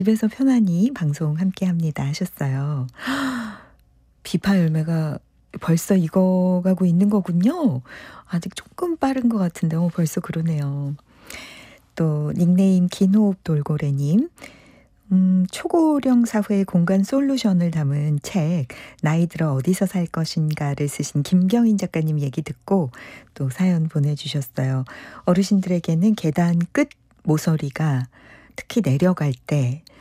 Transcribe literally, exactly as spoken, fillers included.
집에서 편안히 방송 함께합니다 하셨어요. 비파 열매가 벌써 익어가고 있는 거군요. 아직 쪼끔 빠른 것 같은데 어 벌써 그러네요. 또 닉네임 긴 호흡 돌고래님. 음 초고령 사회의 공간 솔루션을 담은 책 나이 들어 어디서 살 것인가를 쓰신 김경인 작가님 얘기 듣고 또 사연 보내주셨어요. 어르신들에게는 계단 끝 모서리가 특히 내려갈 때